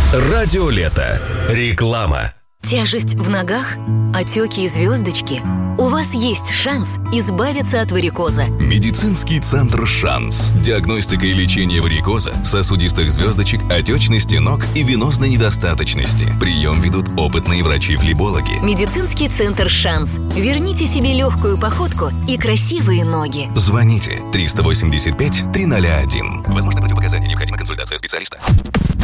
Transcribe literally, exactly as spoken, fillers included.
Радио Лето. Реклама. Тяжесть в ногах? Отеки и звездочки? У вас есть шанс избавиться от варикоза. Медицинский центр «Шанс». Диагностика и лечение варикоза, сосудистых звездочек, отечности ног и венозной недостаточности. Прием ведут опытные врачи-флебологи. Медицинский центр «Шанс». Верните себе легкую походку и красивые ноги. Звоните триста восемьдесят пять триста один. Возможно, противопоказания. Необходима консультация специалиста.